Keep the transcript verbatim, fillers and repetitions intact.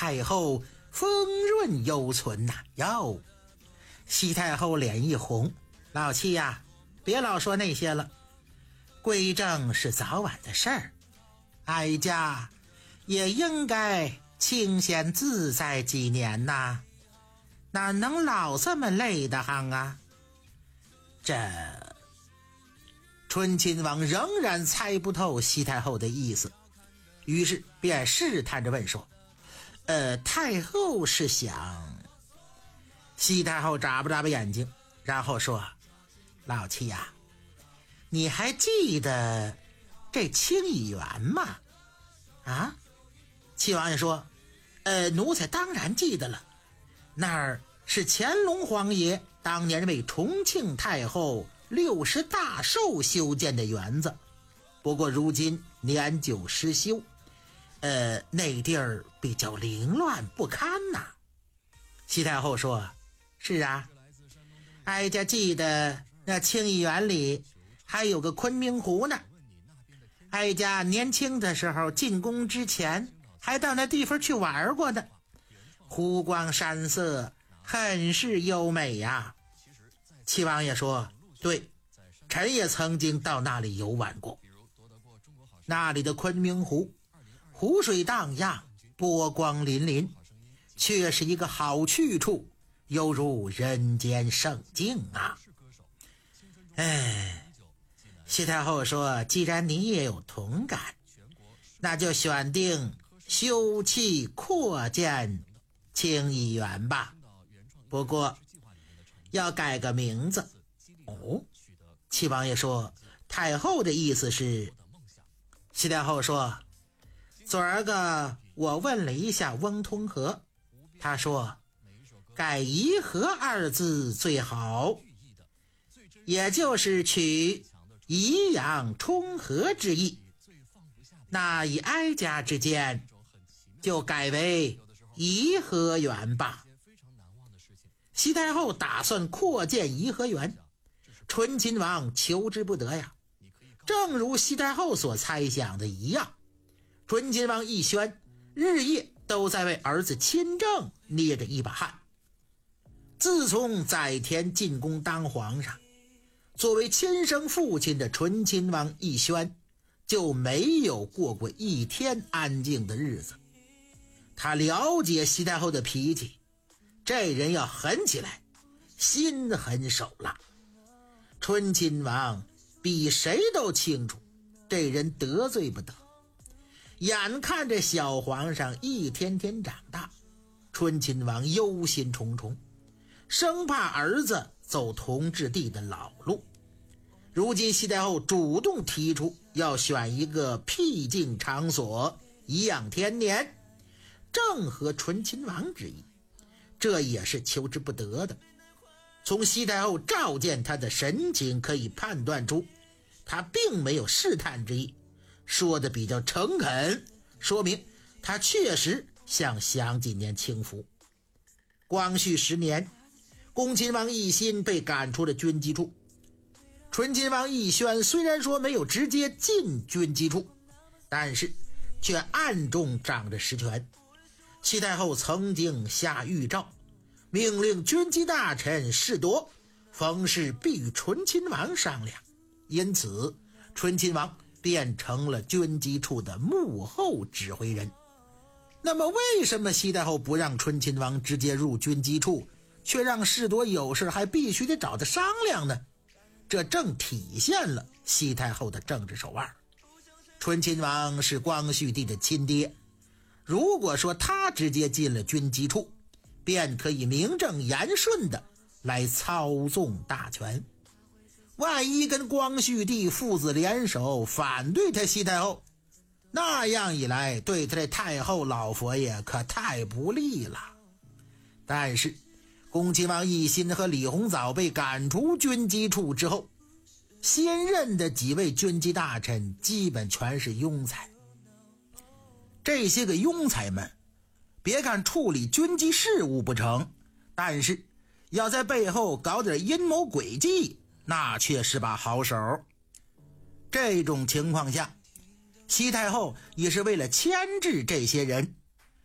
太后丰润犹存呐、啊！哟，西太后脸一红，老七呀、啊，别老说那些了，归正是早晚的事儿，哀家也应该清闲自在几年呐，哪能老这么累得慌啊？这春亲王仍然猜不透西太后的意思，于是便试探着问说：呃，太后是想……西太后眨巴眨巴眼睛，然后说：老七呀、啊，你还记得这清议员吗？啊？七王爷说：呃，奴才当然记得了，那儿是乾隆皇爷当年为重庆太后六十大寿修建的园子，不过如今年久失修，呃，那地儿比较凌乱不堪呐、啊。西太后说：是啊，哀家记得那清议园里还有个昆明湖呢，哀家年轻的时候进宫之前还到那地方去玩过呢，湖光山色很是优美呀、啊。七王爷说：对，臣也曾经到那里游玩过，那里的昆明湖湖水荡漾，波光粼粼，却是一个好去处，犹如人间圣境啊。哎，西太后说：既然你也有同感，那就选定修葺扩建清议园吧，不过要改个名字。哦，七王爷说：太后的意思是……西太后说：昨儿个我问了一下翁同龢，他说改颐和二字最好，也就是取颐养冲和之意，那以哀家之见，就改为颐和园吧。西太后打算扩建颐和园，醇亲王求之不得呀。正如西太后所猜想的一样，醇亲王奕轩日夜都在为儿子亲政捏着一把汗。自从载湉进宫当皇上，作为亲生父亲的醇亲王奕轩就没有过过一天安静的日子。他了解西太后的脾气，这人要狠起来，心狠手辣。醇亲王比谁都清楚，这人得罪不得。眼看着小皇上一天天长大，醇亲王忧心忡忡，生怕儿子走同治帝的老路。如今西太后主动提出要选一个僻静场所颐养天年，正合醇亲王之意，这也是求之不得的。从西太后召见他的神情可以判断出，他并没有试探之意，说的比较诚恳，说明他确实想享几年清福。光绪十年，恭亲王奕欣被赶出了军机处，醇亲王奕轩虽然说没有直接进军机处，但是却暗中掌着实权。西太后曾经下谕诏，命令军机大臣士铎逢事必与醇亲王商量，因此醇亲王变成了军机处的幕后指挥人。那么为什么西太后不让醇亲王直接入军机处，却让士铎有事还必须得找他商量呢？这正体现了西太后的政治手腕。醇亲王是光绪帝的亲爹，如果说他直接进了军机处，便可以名正言顺的来操纵大权。万一跟光绪帝父子联手反对他西太后，那样一来对他的太后老佛爷可太不利了。但是恭亲王奕欣和李鸿藻被赶出军机处之后，新任的几位军机大臣基本全是庸才。这些个庸才们别看处理军机事务不成，但是要在背后搞点阴谋诡计，那却是把好手。这种情况下，西太后也是为了牵制这些人，